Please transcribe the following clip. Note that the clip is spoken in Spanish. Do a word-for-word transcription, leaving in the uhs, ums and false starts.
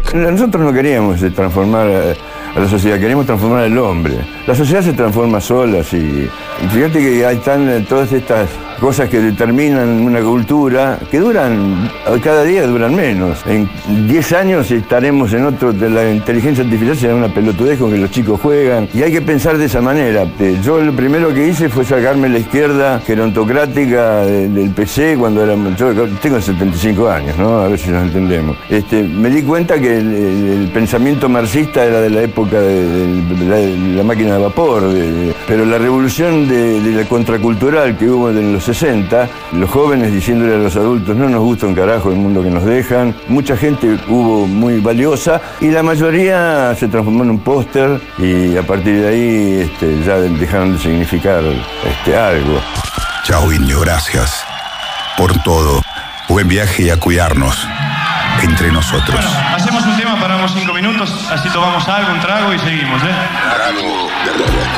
Nosotros no queríamos transformar a, a la sociedad, queríamos transformar al hombre. La sociedad se transforma sola, sí. Fíjate que hay tan, todas estas cosas que determinan una cultura que duran, cada día duran menos. En diez años estaremos en otro, de la inteligencia artificial será una pelotudez con que los chicos juegan, y hay que pensar de esa manera. Yo lo primero que hice fue sacarme la izquierda gerontocrática del P C cuando era, yo tengo setenta y cinco años, ¿no? A ver si nos entendemos. Este, me di cuenta que el, el, el pensamiento marxista era de la época de, de, de, la, de la máquina de vapor, de, de, pero la revolución de, de la contracultural que hubo en los sesenta, los jóvenes diciéndole a los adultos no nos gusta un carajo el mundo que nos dejan, mucha gente hubo muy valiosa y la mayoría se transformó en un póster y a partir de ahí este, ya dejaron de significar este, algo. Chao, Indio, gracias por todo. Buen viaje y a cuidarnos entre nosotros. Bueno, hacemos un tema, paramos cinco minutos, así tomamos algo, un trago y seguimos, ¿eh? Trago de rock.